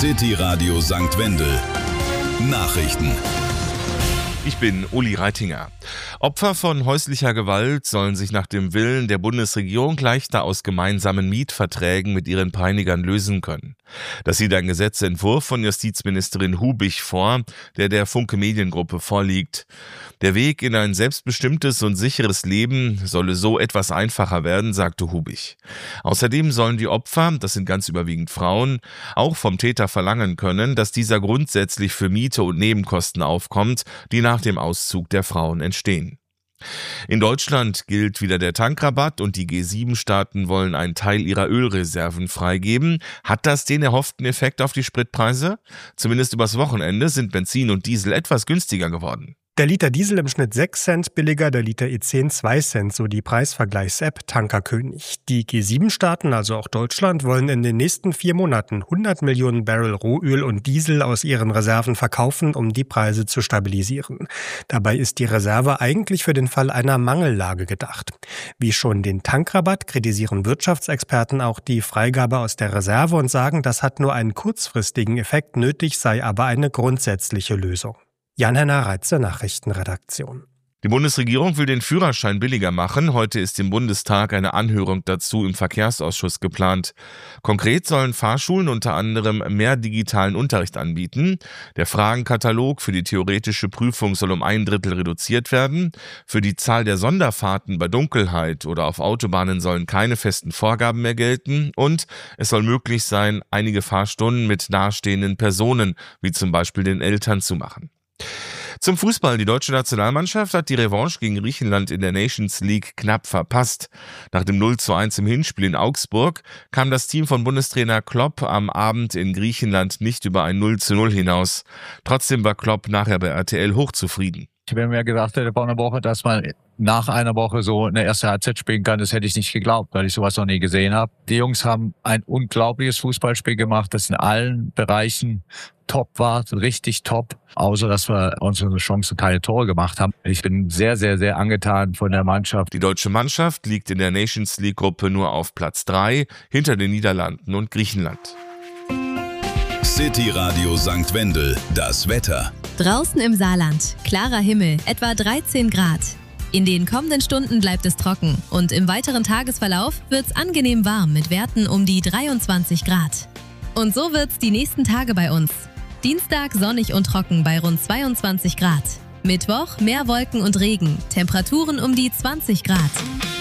City Radio St. Wendel. Nachrichten. Ich bin Uli Reitinger. Opfer von häuslicher Gewalt sollen sich nach dem Willen der Bundesregierung leichter aus gemeinsamen Mietverträgen mit ihren Peinigern lösen können. Das sieht ein Gesetzentwurf von Justizministerin Hubich vor, der Funke Mediengruppe vorliegt. Der Weg in ein selbstbestimmtes und sicheres Leben solle so etwas einfacher werden, sagte Hubich. Außerdem sollen die Opfer, das sind ganz überwiegend Frauen, auch vom Täter verlangen können, dass dieser grundsätzlich für Miete und Nebenkosten aufkommt, die nach dem Auszug der Frauen entstehen. In Deutschland gilt wieder der Tankrabatt und die G7-Staaten wollen einen Teil ihrer Ölreserven freigeben. Hat das den erhofften Effekt auf die Spritpreise? Zumindest übers Wochenende sind Benzin und Diesel etwas günstiger geworden. Der Liter Diesel im Schnitt 6 Cent billiger, der Liter E10 2 Cent, so die Preisvergleichs-App Tankerkönig. Die G7-Staaten, also auch Deutschland, wollen in den nächsten 4 Monaten 100 Millionen Barrel Rohöl und Diesel aus ihren Reserven verkaufen, um die Preise zu stabilisieren. Dabei ist die Reserve eigentlich für den Fall einer Mangellage gedacht. Wie schon den Tankrabatt kritisieren Wirtschaftsexperten auch die Freigabe aus der Reserve und sagen, das hat nur einen kurzfristigen Effekt, nötig sei aber eine grundsätzliche Lösung. Jan-Henner Reitze, Nachrichtenredaktion. Die Bundesregierung will den Führerschein billiger machen. Heute ist im Bundestag eine Anhörung dazu im Verkehrsausschuss geplant. Konkret sollen Fahrschulen unter anderem mehr digitalen Unterricht anbieten. Der Fragenkatalog für die theoretische Prüfung soll um 1/3 reduziert werden. Für die Zahl der Sonderfahrten bei Dunkelheit oder auf Autobahnen sollen keine festen Vorgaben mehr gelten. Und es soll möglich sein, einige Fahrstunden mit nahestehenden Personen, wie zum Beispiel den Eltern, zu machen. Zum Fußball. Die deutsche Nationalmannschaft hat die Revanche gegen Griechenland in der Nations League knapp verpasst. Nach dem 0:1 im Hinspiel in Augsburg kam das Team von Bundestrainer Klopp am Abend in Griechenland nicht über ein 0:0 hinaus. Trotzdem war Klopp nachher bei RTL hochzufrieden. Wenn mir gedacht hätte vor einer Woche, dass man nach einer Woche so eine erste Halbzeit spielen kann, das hätte ich nicht geglaubt, weil ich sowas noch nie gesehen habe. Die Jungs haben ein unglaubliches Fußballspiel gemacht, das in allen Bereichen top war, richtig top, außer dass wir unsere Chancen keine Tore gemacht haben. Ich bin sehr, sehr, sehr angetan von der Mannschaft. Die deutsche Mannschaft liegt in der Nations League Gruppe nur auf Platz 3, hinter den Niederlanden und Griechenland. City Radio St. Wendel, das Wetter. Draußen im Saarland, klarer Himmel, etwa 13 Grad. In den kommenden Stunden bleibt es trocken und im weiteren Tagesverlauf wird's angenehm warm mit Werten um die 23 Grad. Und so wird's die nächsten Tage bei uns. Dienstag sonnig und trocken bei rund 22 Grad. Mittwoch mehr Wolken und Regen, Temperaturen um die 20 Grad.